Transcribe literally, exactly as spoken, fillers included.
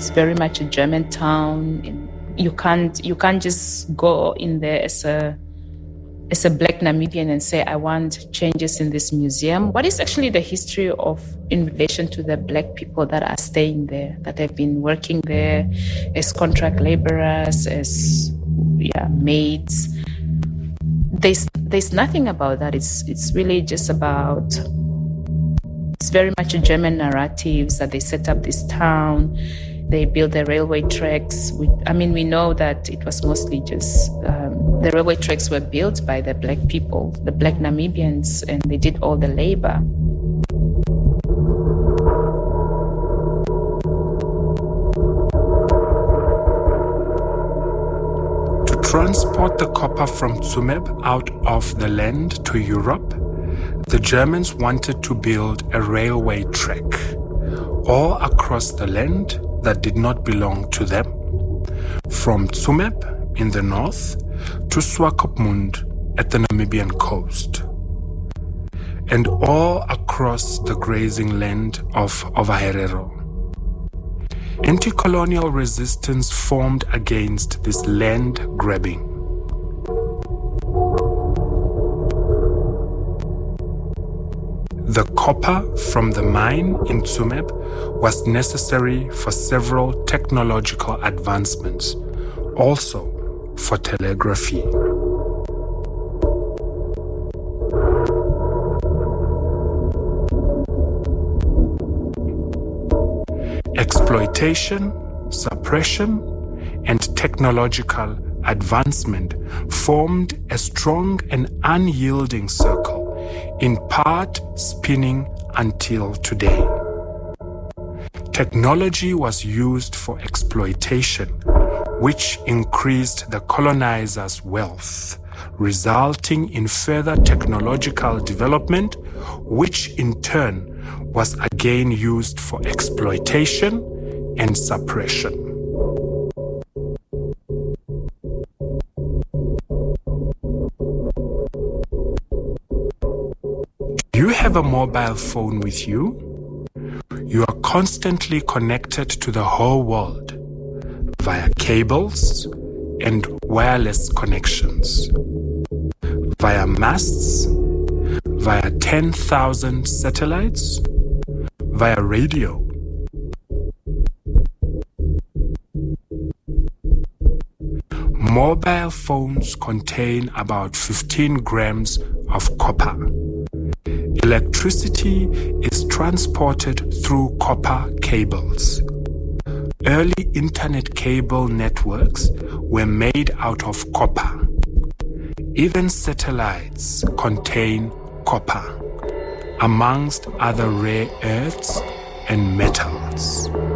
it's very much a German town. You can't you can't just go in there as a as a Black Namibian and say, I want changes in this museum. What is actually the history of in relation to the Black people that are staying there, that have been working there as contract laborers, as yeah, maids? There's there's nothing about that. It's it's really just about, it's very much a German narratives that they set up this town. They built the railway tracks. We, I mean, we know that it was mostly just, um, the railway tracks were built by the Black people, the Black Namibians, and they did all the labor. To transport the copper from Tsumeb out of the land to Europe, the Germans wanted to build a railway track all across the land that did not belong to them, from Tsumeb in the north to Swakopmund at the Namibian coast, and all across the grazing land of Ovaherero. Anti-colonial resistance formed against this land grabbing. The copper from the mine in Tsumeb was necessary for several technological advancements, also for telegraphy. Exploitation, suppression, and technological advancement formed a strong and unyielding circle, in part spinning until today. Technology was used for exploitation, which increased the colonizers' wealth, resulting in further technological development, which in turn was again used for exploitation and suppression. You have a mobile phone with you? You are constantly connected to the whole world via cables and wireless connections, via masts, via ten thousand satellites, via radio. Mobile phones contain about fifteen grams of copper. Electricity is transported through copper cables. Early internet cable networks were made out of copper. Even satellites contain copper, amongst other rare earths and metals.